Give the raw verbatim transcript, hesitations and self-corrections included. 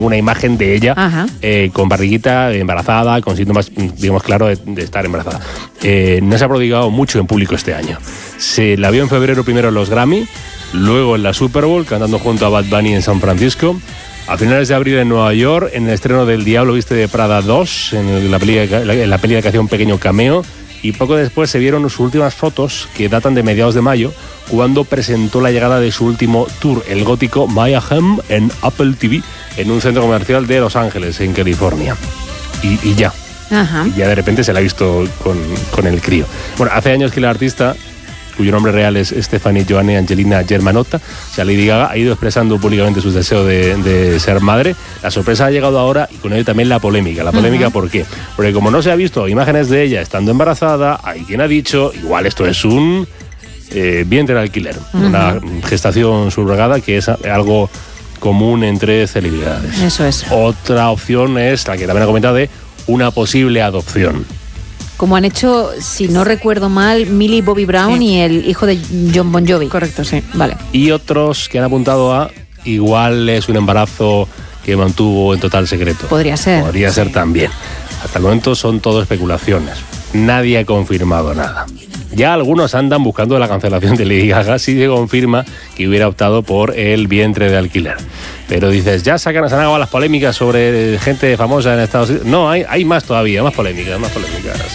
una imagen de ella eh, con barriguita, embarazada, con síntomas, digamos, claro, de, de estar embarazada. Eh, no se ha prodigado mucho en público este año. Se la vio en febrero primero en los Grammy, luego en la Super Bowl, cantando junto a Bad Bunny en San Francisco. A finales de abril en Nueva York, en el estreno del Diablo Viste de Prada dos, en la peli, en la peli que hacía un pequeño cameo. Y poco después se vieron sus últimas fotos, que datan de mediados de mayo, cuando presentó la llegada de su último tour, el gótico Mayhem, en Apple T V, en un centro comercial de Los Ángeles, en California. Y, y ya. Ajá. Y ya de repente se la ha visto con, con el crío. Bueno, hace años que la artista, cuyo nombre real es Stephanie Joanne Angelina Germanotta, o sea, Lady Gaga, ha ido expresando públicamente su deseo de, de ser madre. La sorpresa ha llegado ahora y con ello también la polémica. ¿La polémica uh-huh. por qué? Porque como no se ha visto imágenes de ella estando embarazada, hay quien ha dicho, igual esto es un eh, vientre de alquiler, uh-huh. una gestación subrogada, que es algo común entre celebridades. Eso es. Otra opción es, la que también ha comentado, de una posible adopción. Como han hecho, si no recuerdo mal, Millie Bobby Brown sí. y el hijo de John Bon Jovi. Correcto, sí. Vale. Y otros que han apuntado a igual es un embarazo que mantuvo en total secreto. Podría ser. Podría sí. ser también. Hasta el momento son todo especulaciones. Nadie ha confirmado nada. Ya algunos andan buscando la cancelación de Lady Gaga si se confirma que hubiera optado por el vientre de alquiler. Pero dices, ya sacan, se han acabado las polémicas sobre gente famosa en Estados Unidos. No, hay, hay más todavía, más polémicas, más polémicas.